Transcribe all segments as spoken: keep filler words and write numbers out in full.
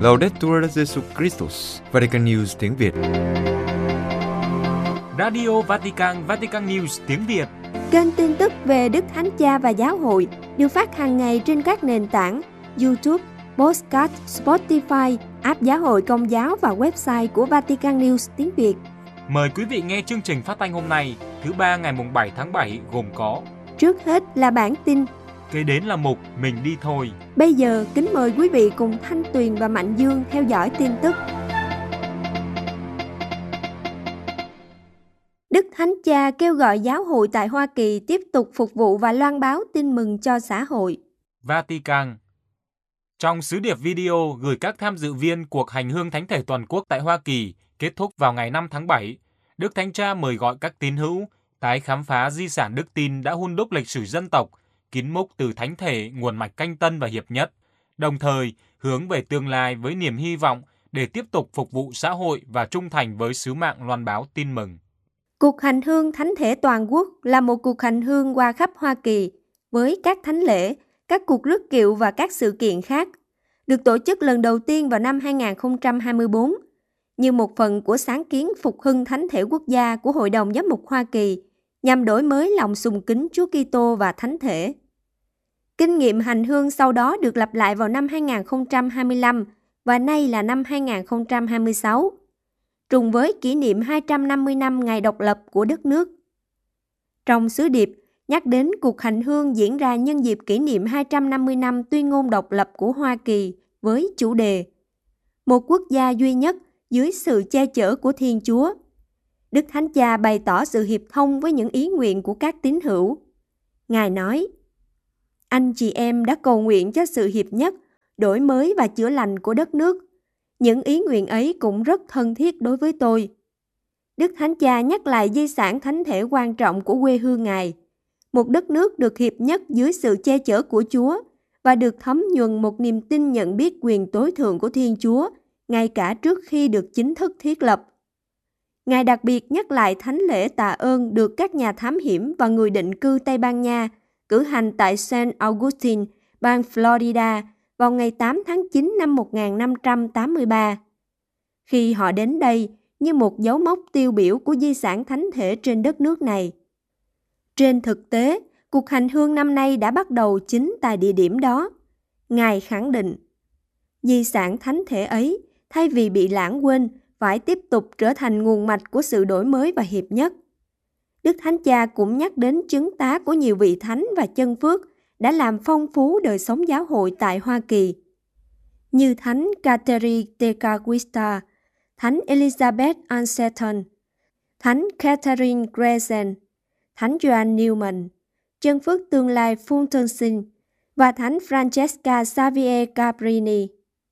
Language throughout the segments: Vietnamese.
Laudetur Jesus Christus, Vatican News tiếng Việt. Radio Vatican, Vatican News tiếng Việt. Kênh tin tức về Đức Thánh Cha và Giáo hội được phát hàng ngày trên các nền tảng YouTube, Podcast, Spotify, app Giáo hội Công giáo và website của Vatican News tiếng Việt. Mời quý vị nghe chương trình phát thanh hôm nay, thứ ba ngày bảy tháng bảy gồm có: trước hết là bản tin, kế đến là mục Mình đi thôi. Bây giờ kính mời quý vị cùng Thanh Tuyền và Mạnh Dương theo dõi tin tức. Đức Thánh Cha kêu gọi giáo hội tại Hoa Kỳ tiếp tục phục vụ và loan báo tin mừng cho xã hội. Vatican. Trong sứ điệp video gửi các tham dự viên cuộc hành hương thánh thể toàn quốc tại Hoa Kỳ kết thúc vào ngày năm tháng bảy, Đức Thánh Cha mời gọi các tín hữu tái khám phá di sản đức tin đã hun đúc lịch sử dân tộc, kín múc từ thánh thể nguồn mạch canh tân và hiệp nhất, đồng thời hướng về tương lai với niềm hy vọng để tiếp tục phục vụ xã hội và trung thành với sứ mạng loan báo tin mừng. Cuộc hành hương thánh thể toàn quốc là một cuộc hành hương qua khắp Hoa Kỳ với các thánh lễ, các cuộc rước kiệu và các sự kiện khác, được tổ chức lần đầu tiên vào năm hai nghìn không trăm hai mươi tư như một phần của sáng kiến phục hưng thánh thể quốc gia của Hội đồng Giám mục Hoa Kỳ nhằm đổi mới lòng sùng kính Chúa Kitô và thánh thể. Kinh nghiệm hành hương sau đó được lặp lại vào năm hai nghìn không trăm hai mươi lăm và nay là năm hai nghìn không trăm hai mươi sáu, trùng với kỷ niệm hai trăm năm mươi năm ngày độc lập của đất nước. Trong sứ điệp, nhắc đến cuộc hành hương diễn ra nhân dịp kỷ niệm hai trăm năm mươi năm tuyên ngôn độc lập của Hoa Kỳ với chủ đề Một quốc gia duy nhất dưới sự che chở của Thiên Chúa. Đức Thánh Cha bày tỏ sự hiệp thông với những ý nguyện của các tín hữu. Ngài nói: anh chị em đã cầu nguyện cho sự hiệp nhất, đổi mới và chữa lành của đất nước. Những ý nguyện ấy cũng rất thân thiết đối với tôi. Đức Thánh Cha nhắc lại di sản thánh thể quan trọng của quê hương Ngài, một đất nước được hiệp nhất dưới sự che chở của Chúa và được thấm nhuần một niềm tin nhận biết quyền tối thượng của Thiên Chúa, ngay cả trước khi được chính thức thiết lập. Ngài đặc biệt nhắc lại thánh lễ tạ ơn được các nhà thám hiểm và người định cư Tây Ban Nha cử hành tại Saint Augustine, bang Florida vào ngày tám tháng chín năm một nghìn năm trăm tám mươi ba. Khi họ đến đây như một dấu mốc tiêu biểu của di sản thánh thể trên đất nước này. Trên thực tế, cuộc hành hương năm nay đã bắt đầu chính tại địa điểm đó. Ngài khẳng định, di sản thánh thể ấy, thay vì bị lãng quên, phải tiếp tục trở thành nguồn mạch của sự đổi mới và hiệp nhất. Đức Thánh Cha cũng nhắc đến chứng tá của nhiều vị thánh và chân phước đã làm phong phú đời sống giáo hội tại Hoa Kỳ, như Thánh Catherine de Caguista, Thánh Elizabeth Ann Seton, Thánh Catherine Grayson, Thánh Joan Newman, chân phước tương lai Fulton Sheen và Thánh Francesca Xavier Cabrini.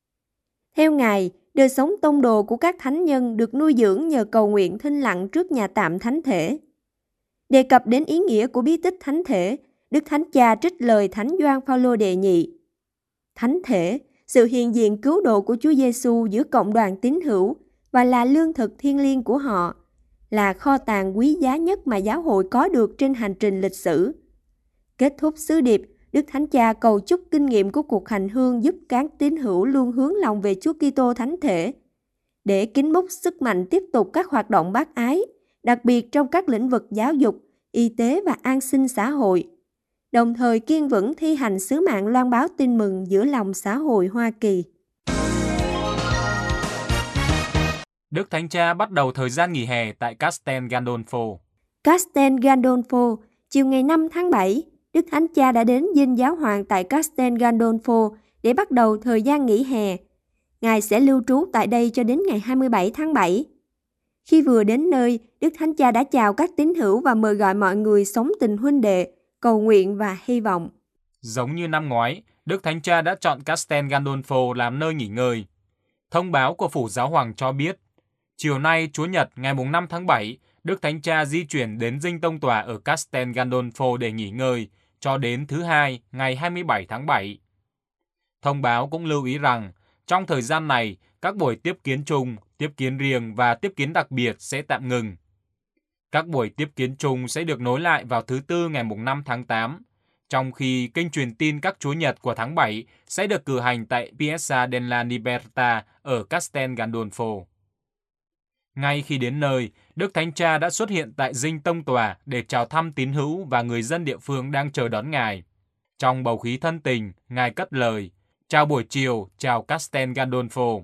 Theo Ngài, đời sống tông đồ của các thánh nhân được nuôi dưỡng nhờ cầu nguyện thinh lặng trước nhà tạm thánh thể. Đề cập đến ý nghĩa của bí tích thánh thể, Đức Thánh Cha trích lời Thánh Gioan Phaolô đệ nhị. Thánh thể, sự hiện diện cứu độ của Chúa Giêsu giữa cộng đoàn tín hữu và là lương thực thiêng liêng của họ, là kho tàng quý giá nhất mà giáo hội có được trên hành trình lịch sử. Kết thúc sứ điệp, Đức Thánh Cha cầu chúc kinh nghiệm của cuộc hành hương giúp các tín hữu luôn hướng lòng về Chúa Kitô thánh thể, để kính múc sức mạnh tiếp tục các hoạt động bác ái, đặc biệt trong các lĩnh vực giáo dục, y tế và an sinh xã hội, đồng thời kiên vững thi hành sứ mạng loan báo tin mừng giữa lòng xã hội Hoa Kỳ. Đức Thánh Cha bắt đầu thời gian nghỉ hè tại Castel Gandolfo. Castel Gandolfo, chiều ngày năm tháng bảy, Đức Thánh Cha đã đến dinh giáo hoàng tại Castel Gandolfo để bắt đầu thời gian nghỉ hè. Ngài sẽ lưu trú tại đây cho đến ngày hai mươi bảy tháng bảy. Khi vừa đến nơi, Đức Thánh Cha đã chào các tín hữu và mời gọi mọi người sống tình huynh đệ, cầu nguyện và hy vọng. Giống như năm ngoái, Đức Thánh Cha đã chọn Castel Gandolfo làm nơi nghỉ ngơi. Thông báo của Phủ Giáo hoàng cho biết, chiều nay Chúa Nhật ngày năm tháng bảy, Đức Thánh Cha di chuyển đến dinh tông tòa ở Castel Gandolfo để nghỉ ngơi cho đến thứ Hai ngày hai mươi bảy tháng bảy. Thông báo cũng lưu ý rằng, trong thời gian này, các buổi tiếp kiến chung, tiếp kiến riêng và tiếp kiến đặc biệt sẽ tạm ngừng. Các buổi tiếp kiến chung sẽ được nối lại vào thứ Tư ngày năm tháng tám, trong khi kênh truyền tin các Chúa Nhật của tháng bảy sẽ được cử hành tại Piazza della Libertà ở Castel Gandolfo. Ngay khi đến nơi, Đức Thánh Cha đã xuất hiện tại dinh tông tòa để chào thăm tín hữu và người dân địa phương đang chờ đón Ngài. Trong bầu khí thân tình, Ngài cất lời, chào buổi chiều, chào Castel Gandolfo.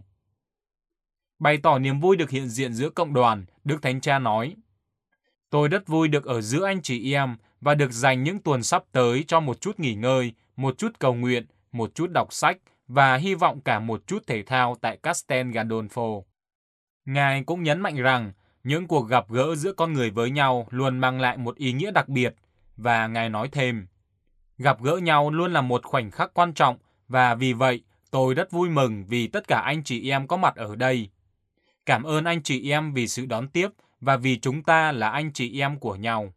Bày tỏ niềm vui được hiện diện giữa cộng đoàn, Đức Thánh Cha nói, tôi rất vui được ở giữa anh chị em và được dành những tuần sắp tới cho một chút nghỉ ngơi, một chút cầu nguyện, một chút đọc sách và hy vọng cả một chút thể thao tại Castel Gandolfo. Ngài cũng nhấn mạnh rằng những cuộc gặp gỡ giữa con người với nhau luôn mang lại một ý nghĩa đặc biệt và Ngài nói thêm, gặp gỡ nhau luôn là một khoảnh khắc quan trọng và vì vậy tôi rất vui mừng vì tất cả anh chị em có mặt ở đây. Cảm ơn anh chị em vì sự đón tiếp và vì chúng ta là anh chị em của nhau.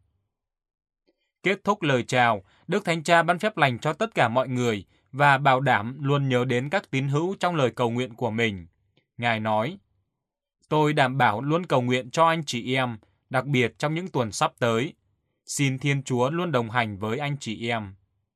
Kết thúc lời chào, Đức Thánh Cha ban phép lành cho tất cả mọi người và bảo đảm luôn nhớ đến các tín hữu trong lời cầu nguyện của mình. Ngài nói, tôi đảm bảo luôn cầu nguyện cho anh chị em, đặc biệt trong những tuần sắp tới. Xin Thiên Chúa luôn đồng hành với anh chị em.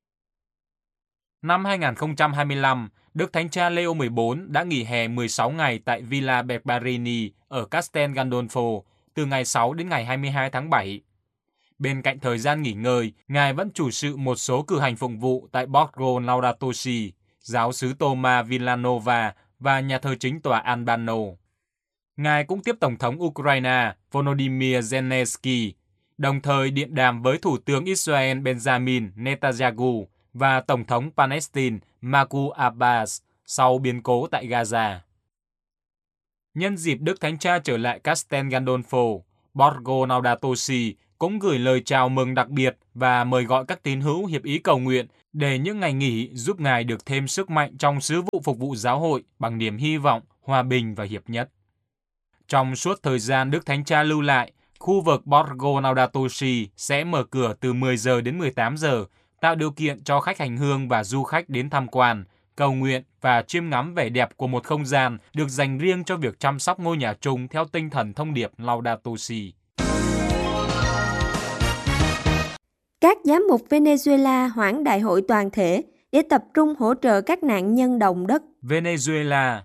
Năm hai không hai lăm, Đức Thánh Cha Leo mười bốn đã nghỉ hè mười sáu ngày tại Villa Berbarini ở Castel Gandolfo từ ngày sáu đến ngày hai mươi hai tháng bảy. Bên cạnh thời gian nghỉ ngơi, Ngài vẫn chủ sự một số cử hành phụng vụ tại Borgo Laudato Si, giáo xứ Toma Villanova và nhà thờ chính tòa Albano. Ngài cũng tiếp Tổng thống Ukraine Volodymyr Zelensky, đồng thời điện đàm với Thủ tướng Israel Benjamin Netanyahu và Tổng thống Palestine Mahmoud Abbas sau biến cố tại Gaza. Nhân dịp Đức Thánh Cha trở lại Castel Gandolfo, Borgo Laudato Si cũng gửi lời chào mừng đặc biệt và mời gọi các tín hữu hiệp ý cầu nguyện để những ngày nghỉ giúp Ngài được thêm sức mạnh trong sứ vụ phục vụ giáo hội bằng niềm hy vọng, hòa bình và hiệp nhất. Trong suốt thời gian Đức Thánh Cha lưu lại, khu vực Borgo Laudato Si sẽ mở cửa từ mười giờ đến mười tám giờ, tạo điều kiện cho khách hành hương và du khách đến tham quan, cầu nguyện và chiêm ngắm vẻ đẹp của một không gian được dành riêng cho việc chăm sóc ngôi nhà chung theo tinh thần thông điệp Laudato Si. Các giám mục Venezuela hoãn đại hội toàn thể để tập trung hỗ trợ các nạn nhân động đất. Venezuela.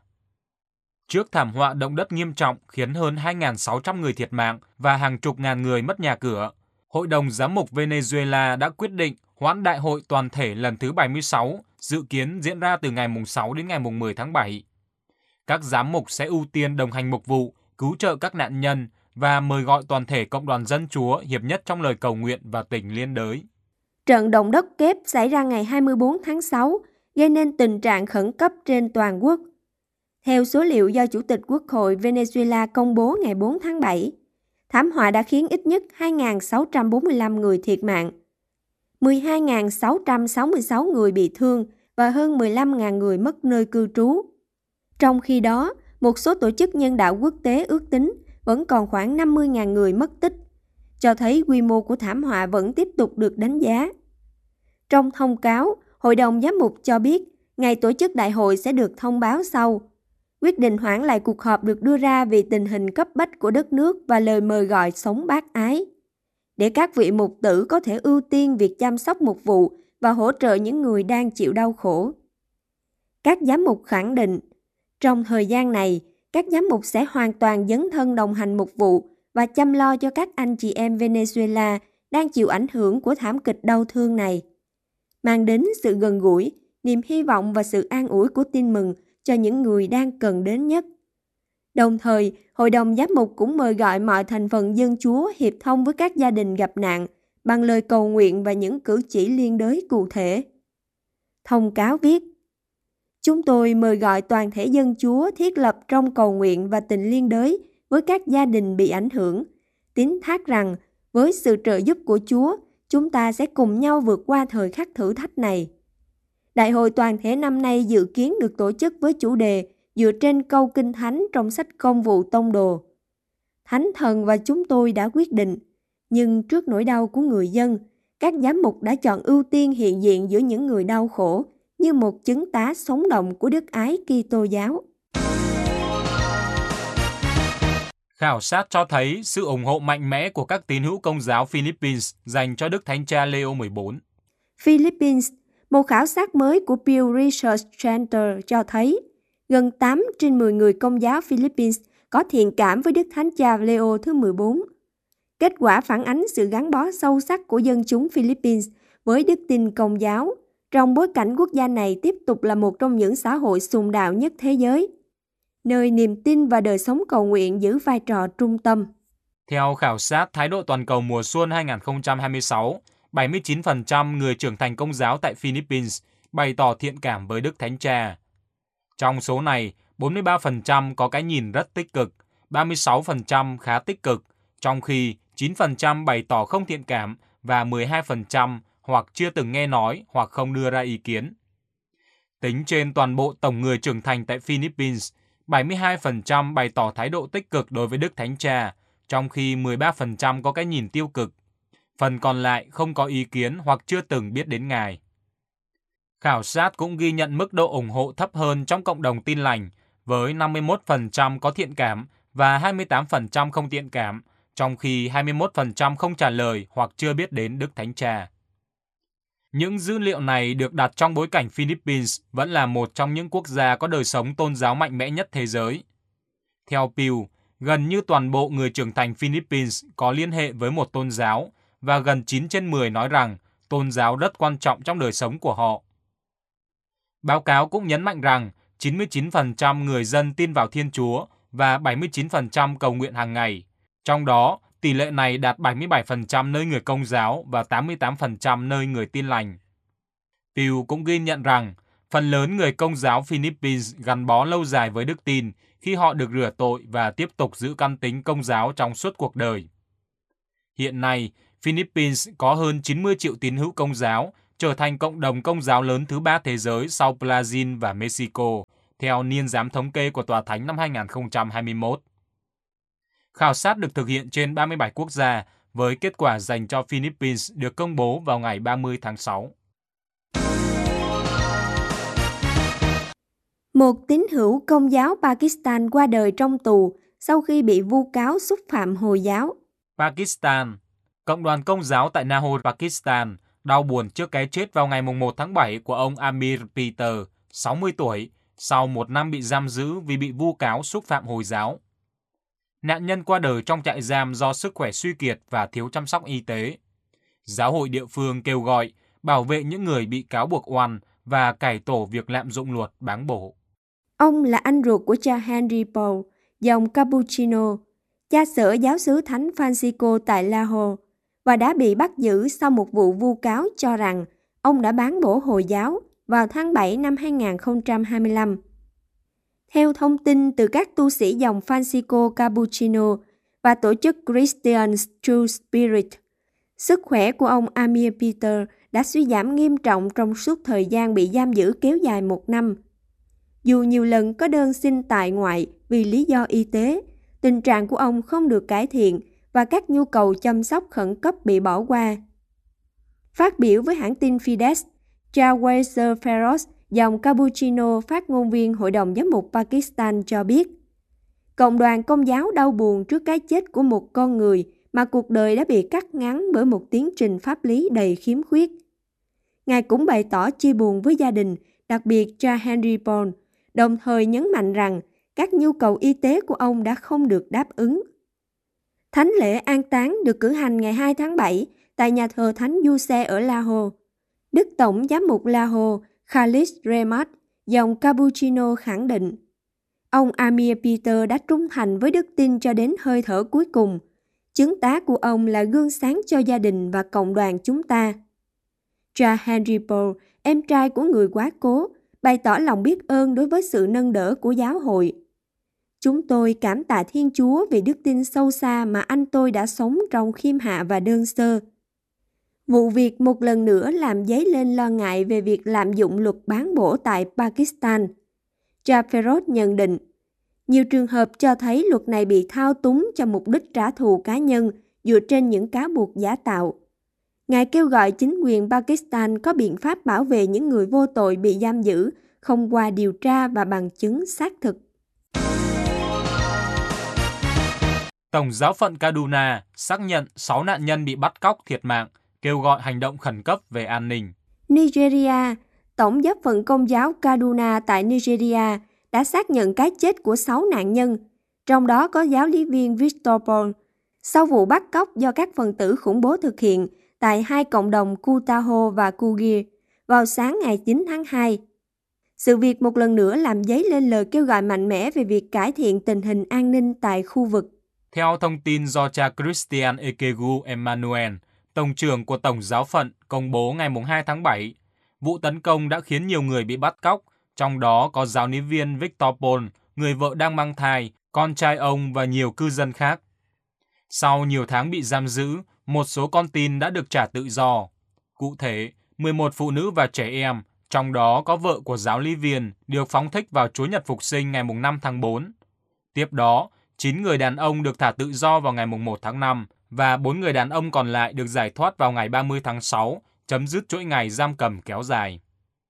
Trước thảm họa động đất nghiêm trọng khiến hơn hai nghìn sáu trăm người thiệt mạng và hàng chục ngàn người mất nhà cửa, Hội đồng Giám mục Venezuela đã quyết định hoãn đại hội toàn thể lần thứ bảy mươi sáu, dự kiến diễn ra từ ngày sáu đến ngày mười tháng bảy. Các giám mục sẽ ưu tiên đồng hành mục vụ, cứu trợ các nạn nhân và mời gọi toàn thể cộng đoàn dân Chúa hiệp nhất trong lời cầu nguyện và tình liên đới. Trận động đất kép xảy ra ngày hai mươi tư tháng sáu, gây nên tình trạng khẩn cấp trên toàn quốc. Theo số liệu do Chủ tịch Quốc hội Venezuela công bố ngày bốn tháng bảy, thảm họa đã khiến ít nhất hai nghìn sáu trăm bốn mươi lăm người thiệt mạng, mười hai nghìn sáu trăm sáu mươi sáu người bị thương và hơn mười lăm nghìn người mất nơi cư trú. Trong khi đó, một số tổ chức nhân đạo quốc tế ước tính vẫn còn khoảng năm mươi nghìn người mất tích, cho thấy quy mô của thảm họa vẫn tiếp tục được đánh giá. Trong thông cáo, Hội đồng Giám mục cho biết ngày tổ chức đại hội sẽ được thông báo sau. Quyết định hoãn lại cuộc họp được đưa ra vì tình hình cấp bách của đất nước và lời mời gọi sống bác ái, để các vị mục tử có thể ưu tiên việc chăm sóc mục vụ và hỗ trợ những người đang chịu đau khổ. Các giám mục khẳng định, trong thời gian này, các giám mục sẽ hoàn toàn dấn thân đồng hành mục vụ và chăm lo cho các anh chị em Venezuela đang chịu ảnh hưởng của thảm kịch đau thương này, mang đến sự gần gũi, niềm hy vọng và sự an ủi của tin mừng cho những người đang cần đến nhất. Đồng thời, Hội đồng Giám mục cũng mời gọi mọi thành phần dân Chúa hiệp thông với các gia đình gặp nạn bằng lời cầu nguyện và những cử chỉ liên đới cụ thể. Thông cáo viết, chúng tôi mời gọi toàn thể dân Chúa thiết lập trong cầu nguyện và tình liên đới với các gia đình bị ảnh hưởng, tín thác rằng với sự trợ giúp của Chúa, chúng ta sẽ cùng nhau vượt qua thời khắc thử thách này. Đại hội toàn thể năm nay dự kiến được tổ chức với chủ đề dựa trên câu Kinh Thánh trong sách Công vụ Tông đồ. Thánh thần và chúng tôi đã quyết định, nhưng trước nỗi đau của người dân, các giám mục đã chọn ưu tiên hiện diện giữa những người đau khổ như một chứng tá sống động của đức ái Kitô giáo. Khảo sát cho thấy sự ủng hộ mạnh mẽ của các tín hữu Công giáo Philippines dành cho Đức Thánh Cha Leo mười bốn. Philippines, một khảo sát mới của Pew Research Center cho thấy gần tám trên mười người Công giáo Philippines có thiện cảm với Đức Thánh Cha Leo thứ mười bốn. Kết quả phản ánh sự gắn bó sâu sắc của dân chúng Philippines với đức tin Công giáo, trong bối cảnh quốc gia này tiếp tục là một trong những xã hội sùng đạo nhất thế giới, nơi niềm tin và đời sống cầu nguyện giữ vai trò trung tâm. Theo khảo sát Thái độ toàn cầu mùa xuân hai không hai sáu, bảy mươi chín phần trăm người trưởng thành Công giáo tại Philippines bày tỏ thiện cảm với Đức Thánh Cha. Trong số này, bốn mươi ba phần trăm có cái nhìn rất tích cực, ba mươi sáu phần trăm khá tích cực, trong khi chín phần trăm bày tỏ không thiện cảm và mười hai phần trăm hoặc chưa từng nghe nói hoặc không đưa ra ý kiến. Tính trên toàn bộ tổng người trưởng thành tại Philippines, bảy mươi hai phần trăm bày tỏ thái độ tích cực đối với Đức Thánh Cha, trong khi mười ba phần trăm có cái nhìn tiêu cực. Phần còn lại không có ý kiến hoặc chưa từng biết đến Ngài. Khảo sát cũng ghi nhận mức độ ủng hộ thấp hơn trong cộng đồng Tin lành, với năm mươi mốt phần trăm có thiện cảm và hai mươi tám phần trăm không thiện cảm, trong khi hai mươi mốt phần trăm không trả lời hoặc chưa biết đến Đức Thánh Cha. Những dữ liệu này được đặt trong bối cảnh Philippines vẫn là một trong những quốc gia có đời sống tôn giáo mạnh mẽ nhất thế giới. Theo Pew, gần như toàn bộ người trưởng thành Philippines có liên hệ với một tôn giáo, và gần chín trên mười nói rằng tôn giáo rất quan trọng trong đời sống của họ. Báo cáo cũng nhấn mạnh rằng chín mươi chín phần trăm người dân tin vào Thiên Chúa và bảy mươi chín phần trăm cầu nguyện hàng ngày. Trong đó, tỷ lệ này đạt bảy mươi bảy phần trăm nơi người Công giáo và tám mươi tám phần trăm nơi người Tin lành. Pew cũng ghi nhận rằng phần lớn người Công giáo Philippines gắn bó lâu dài với đức tin khi họ được rửa tội và tiếp tục giữ căn tính Công giáo trong suốt cuộc đời. Hiện nay, Philippines có hơn chín mươi triệu tín hữu Công giáo, trở thành cộng đồng Công giáo lớn thứ ba thế giới sau Brazil và Mexico, theo niên giám thống kê của Tòa Thánh năm hai không hai mốt. Khảo sát được thực hiện trên ba mươi bảy quốc gia, với kết quả dành cho Philippines được công bố vào ngày ba mươi tháng sáu. Một tín hữu Công giáo Pakistan qua đời trong tù sau khi bị vu cáo xúc phạm Hồi giáo. Pakistan, Cộng đoàn Công giáo tại Lahore, Pakistan, đau buồn trước cái chết vào ngày một tháng bảy của ông Amir Peter, sáu mươi tuổi, sau một năm bị giam giữ vì bị vu cáo xúc phạm Hồi giáo. Nạn nhân qua đời trong trại giam do sức khỏe suy kiệt và thiếu chăm sóc y tế. Giáo hội địa phương kêu gọi bảo vệ những người bị cáo buộc oan và cải tổ việc lạm dụng luật báng bổ. Ông là anh ruột của cha Henry Paul, dòng Cappuccino, cha xở giáo xứ Thánh Francisco tại Lahore, và đã bị bắt giữ sau một vụ vu cáo cho rằng ông đã báng bổ Hồi giáo vào tháng bảy năm hai không hai lăm. Theo thông tin từ các tu sĩ dòng Francisco Cappuccino và tổ chức Christian True Spirit, sức khỏe của ông Amir Peter đã suy giảm nghiêm trọng trong suốt thời gian bị giam giữ kéo dài một năm. Dù nhiều lần có đơn xin tại ngoại vì lý do y tế, tình trạng của ông không được cải thiện và các nhu cầu chăm sóc khẩn cấp bị bỏ qua. Phát biểu với hãng tin Fides, cha Walter Feroz, dòng Cappuccino, phát ngôn viên Hội đồng Giám mục Pakistan cho biết, cộng đoàn Công giáo đau buồn trước cái chết của một con người mà cuộc đời đã bị cắt ngắn bởi một tiến trình pháp lý đầy khiếm khuyết. Ngài cũng bày tỏ chia buồn với gia đình, đặc biệt cha Henry Paul, đồng thời nhấn mạnh rằng các nhu cầu y tế của ông đã không được đáp ứng. Thánh lễ an táng được cử hành ngày hai tháng bảy tại nhà thờ Thánh Giuse ở Lahore. Đức Tổng Giám mục Lahore Khalid Rehmat, dòng Cappuccino khẳng định, ông Amir Peter đã trung thành với đức tin cho đến hơi thở cuối cùng. Chứng tá của ông là gương sáng cho gia đình và cộng đoàn chúng ta. Cha Henry Paul, em trai của người quá cố, bày tỏ lòng biết ơn đối với sự nâng đỡ của giáo hội. Chúng tôi cảm tạ Thiên Chúa vì đức tin sâu xa mà anh tôi đã sống trong khiêm hạ và đơn sơ. Vụ việc một lần nữa làm dấy lên lo ngại về việc lạm dụng luật báng bổ tại Pakistan. Cha Feroz nhận định, nhiều trường hợp cho thấy luật này bị thao túng cho mục đích trả thù cá nhân dựa trên những cáo buộc giả tạo. Ngài kêu gọi chính quyền Pakistan có biện pháp bảo vệ những người vô tội bị giam giữ, không qua điều tra và bằng chứng xác thực. Tổng giáo phận Kaduna xác nhận sáu nạn nhân bị bắt cóc thiệt mạng, kêu gọi hành động khẩn cấp về an ninh. Nigeria, Tổng giáo phận Công giáo Kaduna tại Nigeria đã xác nhận cái chết của sáu nạn nhân, trong đó có giáo lý viên Victor Paul, sau vụ bắt cóc do các phần tử khủng bố thực hiện tại hai cộng đồng Kutaho và Kugir vào sáng ngày chín tháng hai. Sự việc một lần nữa làm dấy lên lời kêu gọi mạnh mẽ về việc cải thiện tình hình an ninh tại khu vực. Theo thông tin do cha Christian Ekegu Emmanuel, Tổng trưởng của Tổng giáo phận, công bố ngày hai tháng bảy, vụ tấn công đã khiến nhiều người bị bắt cóc, trong đó có giáo lý viên Victor Paul, người vợ đang mang thai, con trai ông và nhiều cư dân khác. Sau nhiều tháng bị giam giữ, một số con tin đã được trả tự do. Cụ thể, mười một phụ nữ và trẻ em, trong đó có vợ của giáo lý viên, được phóng thích vào Chúa Nhật Phục sinh ngày năm tháng tư. Tiếp đó, chín người đàn ông được thả tự do vào ngày một tháng năm và bốn người đàn ông còn lại được giải thoát vào ngày ba mươi tháng sáu, chấm dứt chuỗi ngày giam cầm kéo dài.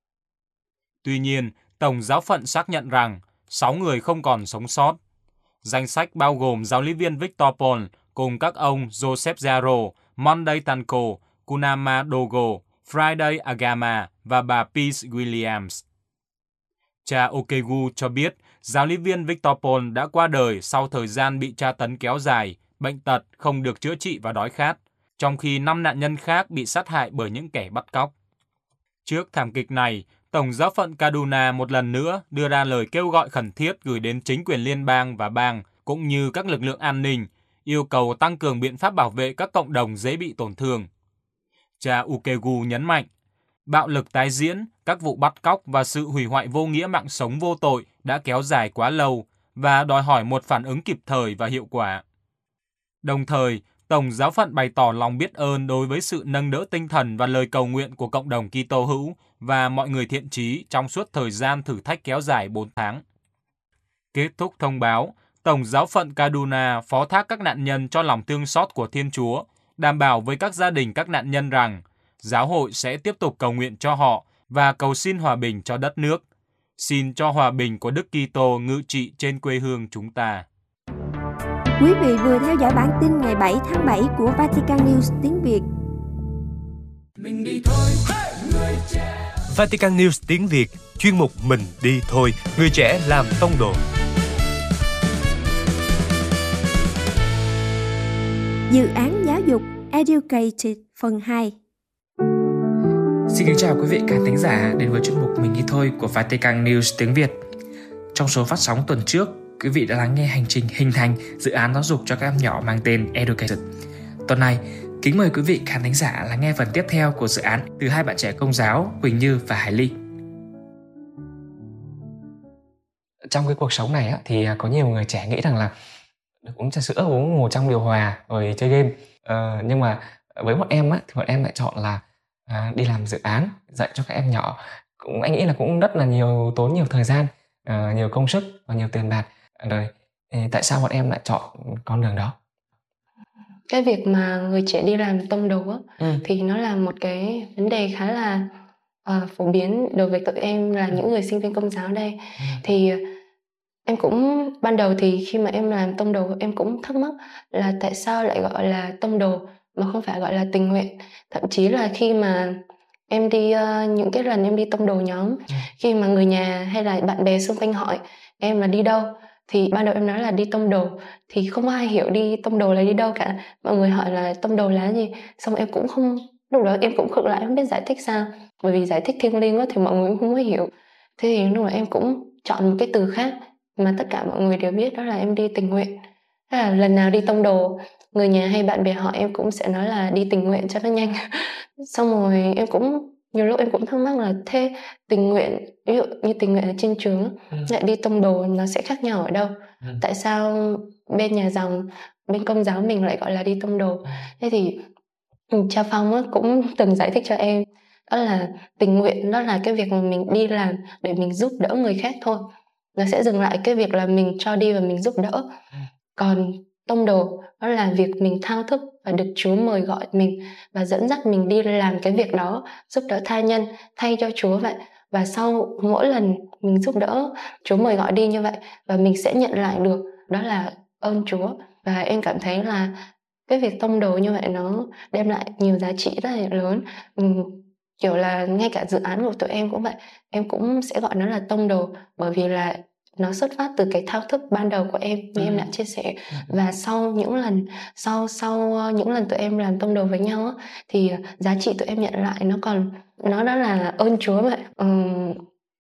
Tuy nhiên, Tổng giáo phận xác nhận rằng sáu người không còn sống sót. Danh sách bao gồm giáo lý viên Victor Paul cùng các ông Joseph Zaro, Monday Tanko, Kunama Dogo, Friday Agama và bà Peace Williams. Cha Okegu cho biết giáo lý viên Victor Paul đã qua đời sau thời gian bị tra tấn kéo dài, bệnh tật, không được chữa trị và đói khát, trong khi năm nạn nhân khác bị sát hại bởi những kẻ bắt cóc. Trước thảm kịch này, Tổng giáo phận Kaduna một lần nữa đưa ra lời kêu gọi khẩn thiết gửi đến chính quyền liên bang và bang cũng như các lực lượng an ninh, yêu cầu tăng cường biện pháp bảo vệ các cộng đồng dễ bị tổn thương. Cha Okegu nhấn mạnh, bạo lực tái diễn, các vụ bắt cóc và sự hủy hoại vô nghĩa mạng sống vô tội đã kéo dài quá lâu và đòi hỏi một phản ứng kịp thời và hiệu quả. Đồng thời, Tổng giáo phận bày tỏ lòng biết ơn đối với sự nâng đỡ tinh thần và lời cầu nguyện của cộng đồng Kitô hữu và mọi người thiện chí trong suốt thời gian thử thách kéo dài bốn tháng. Kết thúc thông báo, Tổng giáo phận Kaduna phó thác các nạn nhân cho lòng thương xót của Thiên Chúa, đảm bảo với các gia đình các nạn nhân rằng giáo hội sẽ tiếp tục cầu nguyện cho họ và cầu xin hòa bình cho đất nước. Xin cho hòa bình của Đức Kitô ngự trị trên quê hương chúng ta. Quý vị vừa theo dõi bản tin ngày bảy tháng bảy của Vatican News tiếng Việt. Mình đi thôi, người trẻ. Vatican News tiếng Việt, chuyên mục Mình đi thôi, người trẻ làm tông đồ. Dự án giáo dục Educated phần hai. Xin kính chào quý vị khán thính giả đến với chuyên mục Mình đi thôi của Vatican News tiếng Việt. Trong số phát sóng tuần trước, quý vị đã lắng nghe hành trình hình thành dự án giáo dục cho các em nhỏ mang tên Educated. Tuần này, kính mời quý vị khán thính giả lắng nghe phần tiếp theo của dự án từ hai bạn trẻ Công giáo Quỳnh Như và Hải Ly. Trong cái cuộc sống này á, thì có nhiều người trẻ nghĩ rằng là được uống trà sữa, uống ngồi trong điều hòa rồi chơi game. Ờ, nhưng mà với bọn em á, thì bọn em lại chọn là à, đi làm dự án dạy cho các em nhỏ. Cũng anh nghĩ là cũng rất là nhiều, tốn nhiều thời gian, à, nhiều công sức và nhiều tiền bạc. Rồi tại sao bọn em lại chọn con đường đó? Cái việc mà người trẻ đi làm tông đồ á, ừ. thì nó là một cái vấn đề khá là uh, phổ biến đối với tụi em là ừ. những người sinh viên Công giáo đây. Ừ. Thì em cũng ban đầu thì khi mà em làm tông đồ em cũng thắc mắc là tại sao lại gọi là tông đồ mà không phải gọi là tình nguyện. Thậm chí là khi mà em đi uh, những cái lần em đi tông đồ nhóm, ừ. khi mà người nhà hay là bạn bè xung quanh hỏi em là đi đâu, thì ban đầu em nói là đi tông đồ, thì không ai hiểu đi tông đồ là đi đâu cả. Mọi người hỏi là tông đồ là gì, xong em cũng không, lúc đó em cũng khựng lại không biết giải thích sao, bởi vì giải thích thiêng liêng quá thì mọi người cũng không có hiểu. Thế thì lúc đó em cũng chọn một cái từ khác mà tất cả mọi người đều biết, đó là em đi tình nguyện. Thế là lần nào đi tông đồ, người nhà hay bạn bè hỏi em cũng sẽ nói là đi tình nguyện cho nó nhanh. Xong rồi em cũng nhiều lúc em cũng thắc mắc là thế tình nguyện, ví dụ như tình nguyện ở trên trường ừ. lại đi tông đồ nó sẽ khác nhau ở đâu? Ừ. Tại sao bên nhà dòng, bên Công giáo mình lại gọi là đi tông đồ? Ừ. Thế thì cha Phong cũng từng giải thích cho em, đó là tình nguyện đó là cái việc mà mình đi làm để mình giúp đỡ người khác thôi, nó sẽ dừng lại cái việc là mình cho đi và mình giúp đỡ. Ừ. Còn tông đồ đó là việc mình thao thức và được Chúa mời gọi mình và dẫn dắt mình đi làm cái việc đó, giúp đỡ tha nhân thay cho Chúa vậy. Và sau mỗi lần mình giúp đỡ, Chúa mời gọi đi như vậy và mình sẽ nhận lại được, đó là ơn Chúa. Và em cảm thấy là cái việc tông đồ như vậy nó đem lại nhiều giá trị rất là lớn. kiểu là ngay cả dự án của tụi em cũng vậy, em cũng sẽ gọi nó là tông đồ, bởi vì là nó xuất phát từ cái thao thức ban đầu của em như ừ. em đã chia sẻ. Và sau những lần sau sau những lần tụi em làm tông đồ với nhau á, thì giá trị tụi em nhận lại nó còn nó đó là ơn Chúa vậy. Uhm,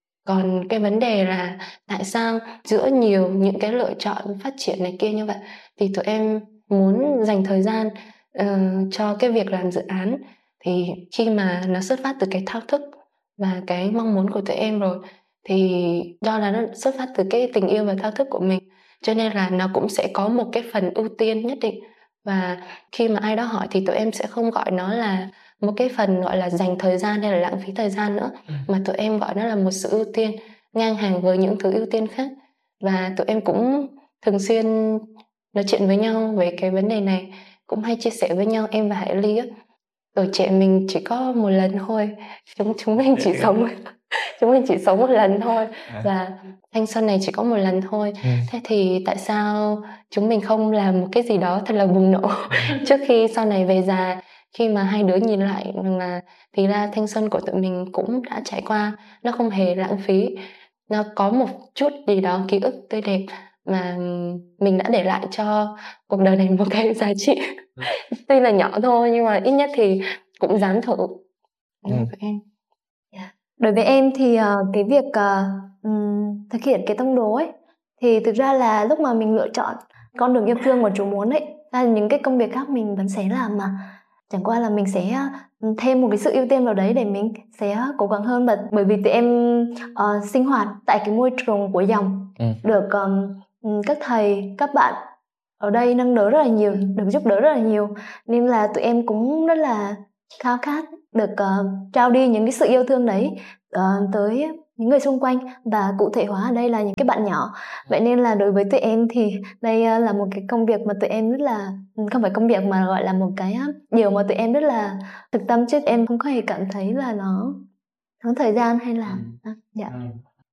còn cái vấn đề là tại sao giữa nhiều những cái lựa chọn phát triển này kia như vậy thì tụi em muốn dành thời gian uh, cho cái việc làm dự án, thì khi mà nó xuất phát từ cái thao thức và cái mong muốn của tụi em rồi, thì do là nó xuất phát từ cái tình yêu và thao thức của mình, cho nên là nó cũng sẽ có một cái phần ưu tiên nhất định. Và khi mà ai đó hỏi thì tụi em sẽ không gọi nó là một cái phần gọi là dành thời gian hay là lãng phí thời gian nữa, ừ. mà tụi em gọi nó là một sự ưu tiên ngang hàng với những thứ ưu tiên khác. Và tụi em cũng thường xuyên nói chuyện với nhau về cái vấn đề này, cũng hay chia sẻ với nhau, em và Hải Ly á. Tuổi trẻ mình chỉ có một lần thôi, chúng chúng mình chỉ sống chúng mình chỉ sống một lần thôi, và thanh xuân này chỉ có một lần thôi. ừ. Thế thì tại sao chúng mình không làm một cái gì đó thật là bùng nổ trước khi sau này về già, khi mà hai đứa nhìn lại rằng là thì ra thanh xuân của tụi mình cũng đã trải qua, nó không hề lãng phí, nó có một chút gì đó ký ức tươi đẹp mà mình đã để lại cho cuộc đời này một cái giá trị tuy là nhỏ thôi, nhưng mà ít nhất thì cũng dám thử. ừ. em yeah. Đối với em thì uh, cái việc uh, um, thực hiện cái tông đồ ấy, thì thực ra là lúc mà mình lựa chọn con đường yêu thương mà Chúa muốn ấy, là những cái công việc khác mình vẫn sẽ làm, mà chẳng qua là mình sẽ thêm một cái sự ưu tiên vào đấy để mình sẽ cố gắng hơn. Mà bởi vì tụi em uh, sinh hoạt tại cái môi trường của dòng, ừ. được um, các thầy các bạn ở đây nâng đỡ rất là nhiều, được giúp đỡ rất là nhiều, nên là tụi em cũng rất là khao khát được uh, trao đi những cái sự yêu thương đấy uh, tới những người xung quanh, và cụ thể hóa ở đây là những cái bạn nhỏ. Vậy nên là đối với tụi em thì đây uh, là một cái công việc mà tụi em rất là, không phải công việc mà gọi là một cái uh, điều mà tụi em rất là thực tâm, chứ em không có hề cảm thấy là nó tốn thời gian hay là ừ. uh, dạ. ừ.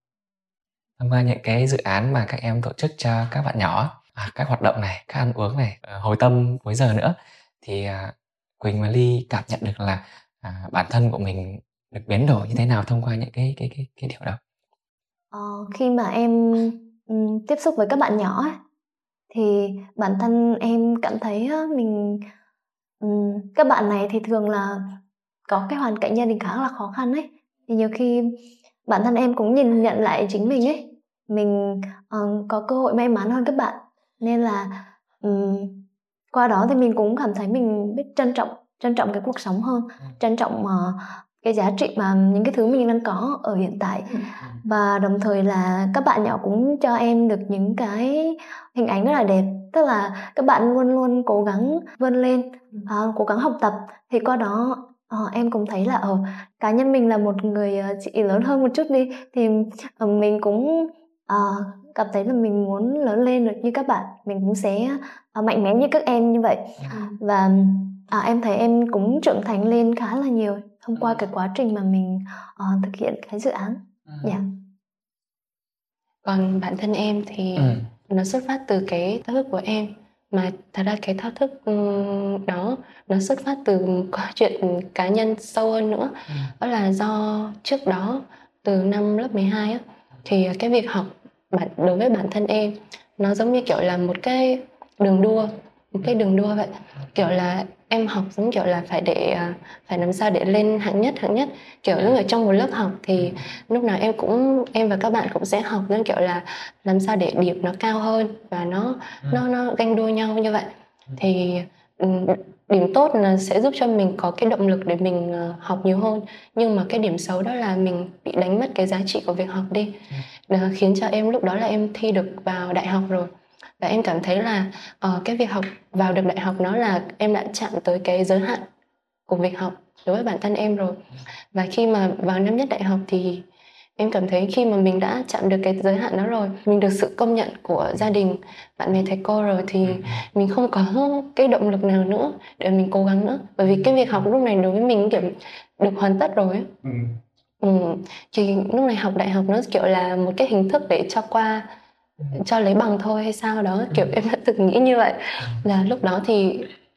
Thông qua những cái dự án mà các em tổ chức cho các bạn nhỏ, à, các hoạt động này, các ăn uống này, hồi tâm cuối giờ nữa, thì à, Quỳnh và Ly cảm nhận được là à, bản thân của mình được biến đổi như thế nào thông qua những cái cái cái cái điều đó? Ờ, khi mà em um, tiếp xúc với các bạn nhỏ ấy, thì bản thân em cảm thấy uh, mình um, các bạn này thì thường là có cái hoàn cảnh gia đình khá là khó khăn ấy, thì nhiều khi bản thân em cũng nhìn nhận lại chính mình ấy, mình uh, có cơ hội may mắn hơn các bạn, nên là um, qua đó thì mình cũng cảm thấy mình biết trân trọng trân trọng cái cuộc sống hơn, trân trọng uh, cái giá trị mà những cái thứ mình đang có ở hiện tại. Và đồng thời là các bạn nhỏ cũng cho em được những cái hình ảnh rất là đẹp, tức là các bạn luôn luôn cố gắng vươn lên, uh, cố gắng học tập, thì qua đó uh, em cũng thấy là ở uh, cá nhân mình là một người uh, chị lớn hơn một chút đi, thì uh, mình cũng uh, cảm thấy là mình muốn lớn lên được như các bạn, mình cũng sẽ uh, mạnh mẽ như các em như vậy. Và à, em thấy em cũng trưởng thành lên khá là nhiều thông qua cái quá trình mà mình uh, thực hiện cái dự án. Dạ. Yeah. Còn bản thân em thì ừ. nó xuất phát từ cái thao thức của em, mà thật ra cái thao thức đó nó xuất phát từ chuyện cá nhân sâu hơn nữa. ừ. Đó là do trước đó từ năm lớp mười hai á, thì cái việc học bản đối với bản thân em nó giống như kiểu là một cái đường đua, một cái đường đua vậy, kiểu là em học giống kiểu là phải để phải làm sao để lên hạng nhất hạng nhất kiểu lúc ở trong một lớp học thì lúc nào em cũng em và các bạn cũng sẽ học giống kiểu là làm sao để điểm nó cao hơn, và nó nó nó ganh đua nhau như vậy. Thì điểm tốt là sẽ giúp cho mình có cái động lực để mình học nhiều hơn, nhưng mà cái điểm xấu đó là mình bị đánh mất cái giá trị của việc học đi, đó khiến cho em lúc đó là em thi được vào đại học rồi, và em cảm thấy là uh, cái việc học vào được đại học nó là em đã chạm tới cái giới hạn của việc học đối với bản thân em rồi. Và khi mà vào năm nhất đại học thì em cảm thấy khi mà mình đã chạm được cái giới hạn đó rồi, mình được sự công nhận của gia đình, bạn bè, thầy cô rồi, thì mình không có cái động lực nào nữa để mình cố gắng nữa, bởi vì cái việc học lúc này đối với mình kiểu được hoàn tất rồi ấy. Ừ. Ừ. Thì lúc này học đại học nó kiểu là một cái hình thức để cho qua cho lấy bằng thôi hay sao đó, kiểu em đã từng nghĩ như vậy. Là lúc đó thì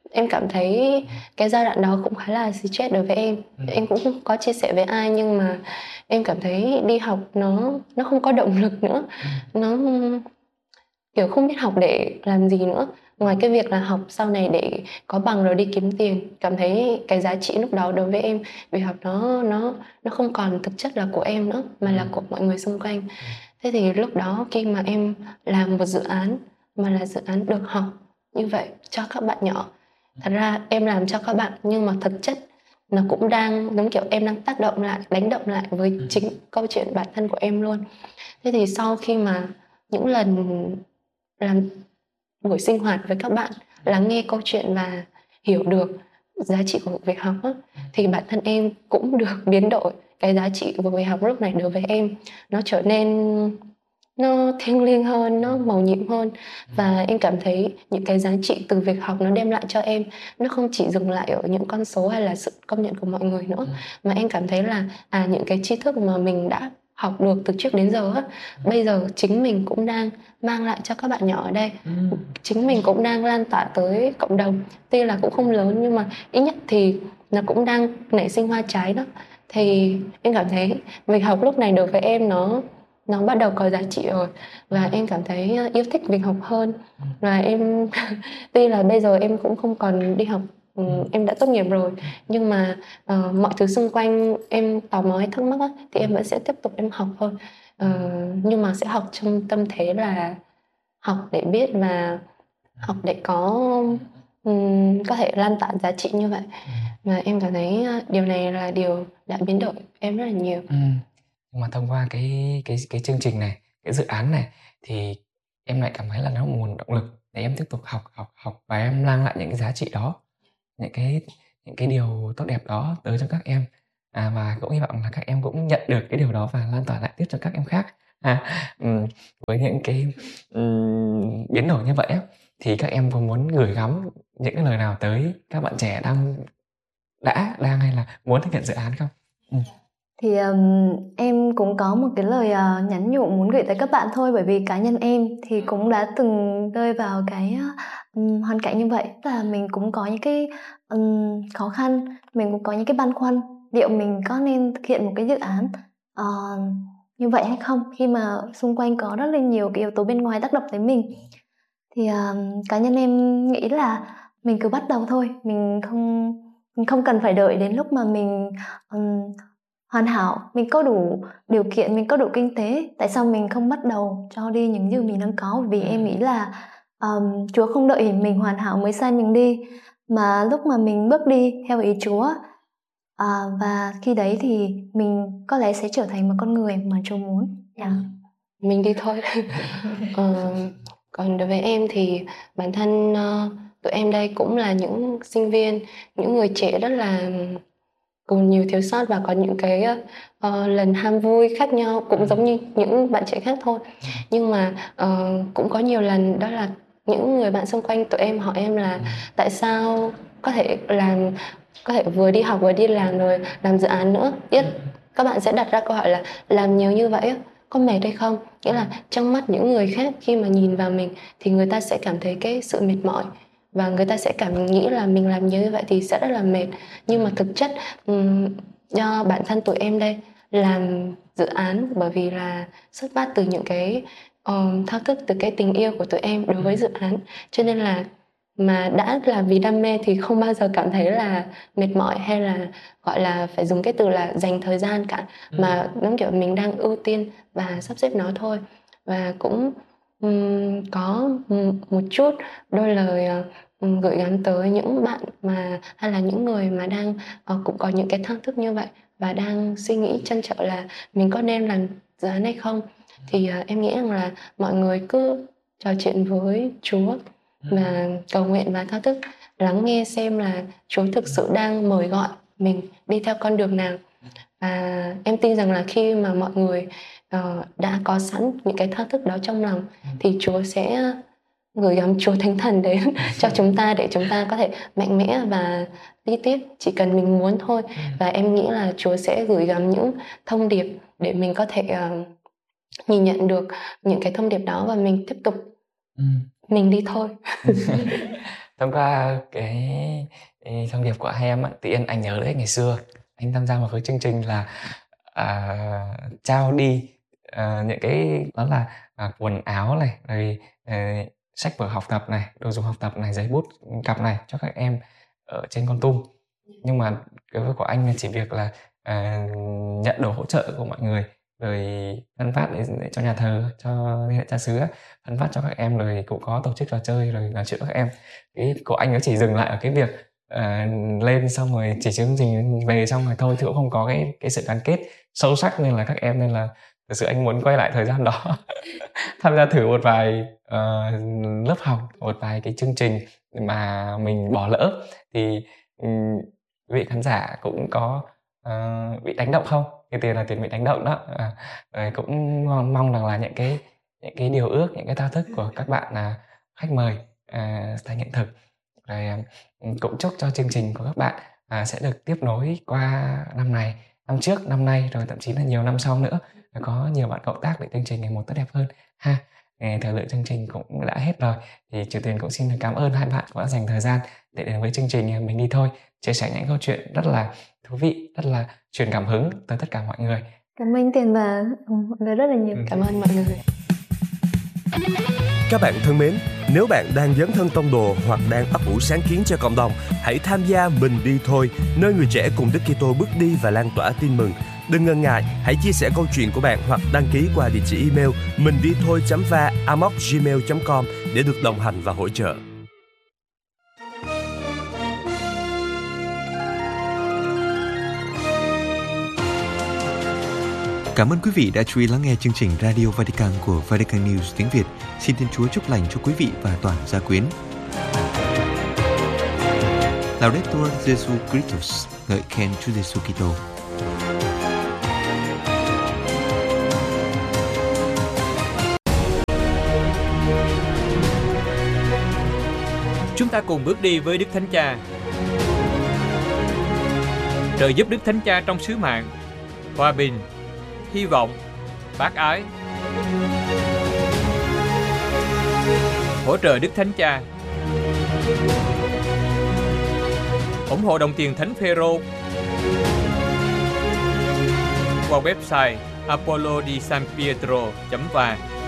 em cảm thấy cái giai đoạn đó cũng khá là stress đối với em. ừ. Em cũng không có chia sẻ với ai, nhưng mà em cảm thấy đi học nó nó không có động lực nữa. ừ. Nó kiểu không biết học để làm gì nữa, ngoài cái việc là học sau này để có bằng rồi đi kiếm tiền. Cảm thấy cái giá trị lúc đó đối với em việc học nó nó nó không còn thực chất là của em nữa, mà là của mọi người xung quanh. Thế thì lúc đó khi mà em làm một dự án mà là dự án được học như vậy cho các bạn nhỏ, thật ra em làm cho các bạn nhưng mà thực chất nó cũng đang giống kiểu em đang tác động lại, đánh động lại với chính câu chuyện bản thân của em luôn. Thế thì sau khi mà những lần làm buổi sinh hoạt với các bạn, lắng nghe câu chuyện và hiểu được giá trị của việc học á, thì bản thân em cũng được biến đổi. Cái giá trị của việc học lúc này đối với em nó trở nên nó thiêng liêng hơn, nó màu nhiệm hơn. Và em cảm thấy những cái giá trị từ việc học nó đem lại cho em, nó không chỉ dừng lại ở những con số hay là sự công nhận của mọi người nữa, mà em cảm thấy là à những cái tri thức mà mình đã học được từ trước đến giờ á, bây giờ chính mình cũng đang mang lại cho các bạn nhỏ ở đây. Chính mình cũng đang lan tỏa tới cộng đồng. Tuy là cũng không lớn nhưng mà ít nhất thì nó cũng đang nảy sinh hoa trái đó. Thì em cảm thấy việc học lúc này đối với em nó nó bắt đầu có giá trị rồi, và em cảm thấy yêu thích việc học hơn. Và em tuy là bây giờ em cũng không còn đi học, em đã tốt nghiệp rồi, nhưng mà uh, mọi thứ xung quanh em tò mò hay thắc mắc á, thì em vẫn sẽ tiếp tục em học thôi. Uh, nhưng mà sẽ học trong tâm thế là học để biết và học để có um, có thể lan tỏa giá trị như vậy. Và em cảm thấy điều này là điều đã biến đổi em rất là nhiều. Ừ. Nhưng mà thông qua cái cái cái chương trình này, cái dự án này, thì em lại cảm thấy là nó một nguồn động lực để em tiếp tục học học học và em mang lại những cái giá trị đó, những cái những cái điều tốt đẹp đó tới cho các em. À, và cũng hy vọng là các em cũng nhận được cái điều đó và lan tỏa lại tiếp cho các em khác. À, um, với những cái um, biến đổi như vậy á, thì các em có muốn gửi gắm những cái lời nào tới các bạn trẻ đang đã đang hay là muốn thực hiện dự án không? Ừ. Thì um, em cũng có một cái lời uh, nhắn nhủ muốn gửi tới các bạn thôi, bởi vì cá nhân em thì cũng đã từng rơi vào cái um, hoàn cảnh như vậy. Tức là mình cũng có những cái um, khó khăn, mình cũng có những cái băn khoăn liệu mình có nên thực hiện một cái dự án uh, như vậy hay không, khi mà xung quanh có rất là nhiều cái yếu tố bên ngoài tác động tới mình. Thì uh, cá nhân em nghĩ là mình cứ bắt đầu thôi, mình không mình không cần phải đợi đến lúc mà mình um, hoàn hảo, mình có đủ điều kiện, mình có đủ kinh tế. Tại sao mình không bắt đầu cho đi những gì mình đang có? Vì em nghĩ là um, Chúa không đợi mình hoàn hảo mới sai mình đi, mà lúc mà mình bước đi theo ý Chúa, uh, và khi đấy thì mình có lẽ sẽ trở thành một con người mà Chúa muốn. Yeah. Mình đi thôi. uh, Còn đối với em thì bản thân uh, tụi em đây cũng là những sinh viên, những người trẻ rất là còn nhiều thiếu sót và có những cái uh, lần ham vui khác nhau, cũng giống như những bạn trẻ khác thôi. Nhưng mà uh, cũng có nhiều lần đó là những người bạn xung quanh tụi em hỏi em là tại sao có thể làm có thể vừa đi học vừa đi làm rồi làm dự án nữa. Biết các bạn sẽ đặt ra câu hỏi là làm nhiều như vậy có mệt hay không? Nghĩa là trong mắt những người khác khi mà nhìn vào mình thì người ta sẽ cảm thấy cái sự mệt mỏi, và người ta sẽ cảm nghĩ là mình làm nhiều như vậy thì sẽ rất là mệt. Nhưng mà thực chất um, do bản thân tụi em đây làm dự án bởi vì là xuất phát từ những cái um, thao thức, từ cái tình yêu của tụi em đối với dự án, cho nên là mà đã là vì đam mê thì không bao giờ cảm thấy là mệt mỏi hay là gọi là phải dùng cái từ là dành thời gian cả, mà giống kiểu mình đang ưu tiên và sắp xếp nó thôi. Và cũng um, có một chút đôi lời uh, gửi gắm tới những bạn mà hay là những người mà đang uh, cũng có những cái thao thức như vậy và đang suy nghĩ trăn trở là mình có nên làm dự án hay không. Thì uh, em nghĩ rằng là mọi người cứ trò chuyện với Chúa và cầu nguyện và thao thức, lắng nghe xem là Chúa thực sự đang mời gọi mình đi theo con đường nào. Và em tin rằng là khi mà mọi người uh, đã có sẵn những cái thao thức đó trong lòng thì Chúa sẽ gửi gắm Chúa Thánh Thần đến cho chúng ta để chúng ta có thể mạnh mẽ và đi tiếp, chỉ cần mình muốn thôi. Và em nghĩ là Chúa sẽ gửi gắm những thông điệp để mình có thể uh, nhìn nhận được những cái thông điệp đó và mình tiếp tục ừ. mình đi thôi. thông qua cái, cái thông điệp của hai em á, thì anh nhớ đấy ngày xưa anh tham gia một cái chương trình là à, trao đi à, những cái đó là à, quần áo này, rồi à, sách vở học tập này, đồ dùng học tập này, giấy bút cặp này cho các em ở trên Kon Tum. Nhưng mà cái việc của anh là chỉ việc là à, nhận đồ hỗ trợ của mọi người, rồi phân phát để, để cho nhà thờ, cho liên hệ cha xứ á, phân phát cho các em, rồi cũng có tổ chức trò chơi rồi nói chuyện với các em. Cái của anh nó chỉ dừng lại ở cái việc à, lên xong rồi chỉ chương trình về xong rồi thôi, chứ cũng không có cái cái sự gắn kết sâu sắc nên là các em, nên là thực sự anh muốn quay lại thời gian đó tham gia thử một vài uh, lớp học, một vài cái chương trình mà mình bỏ lỡ. Thì um, quý vị khán giả cũng có uh, bị đánh động không? Cái tiền là tiền bị đánh động đó. À, rồi cũng mong, mong rằng là những cái những cái điều ước, những cái thao thức của các bạn là khách mời à, thành hiện thực. Rồi um, cũng chúc cho chương trình của các bạn à, sẽ được tiếp nối qua năm này, năm trước, năm nay, rồi thậm chí là nhiều năm sau nữa. Có nhiều bạn cộng tác để chương trình ngày một tốt đẹp hơn ha. Thời lượng chương trình cũng đã hết rồi, thì Triều Tuyền cũng xin được cảm ơn hai bạn đã dành thời gian để đến với chương trình Mình Đi Thôi, chia sẻ những câu chuyện rất là thú vị, rất là truyền cảm hứng tới tất cả mọi người. Cảm ơn Tuyền và mọi người rất là nhiều. Ừ. Cảm ơn mọi người. Các bạn thân mến, nếu bạn đang dấn thân tông đồ hoặc đang ấp ủ sáng kiến cho cộng đồng, hãy tham gia Mình Đi Thôi, nơi người trẻ cùng Đức Kitô bước đi và lan tỏa tin mừng. Đừng ngần ngại, hãy chia sẻ câu chuyện của bạn hoặc đăng ký qua địa chỉ email mình đi thôi chấm va a m o c gmail chấm com để được đồng hành và hỗ trợ. Cảm ơn quý vị đã chú ý lắng nghe chương trình Radio Vatican của Vatican News tiếng Việt. Xin Thiên Chúa chúc lành cho quý vị và toàn gia quyến. Laudetur Jesu Christus, ngợi khen Chúa Giêsu Kitô. Chúng ta cùng bước đi với Đức Thánh Cha. Trợ giúp Đức Thánh Cha trong sứ mạng, hòa bình, hy vọng, bác ái. Hỗ trợ Đức Thánh Cha. ủng hộ đồng tiền Thánh Phêrô qua website apollo di san pietro chấm va.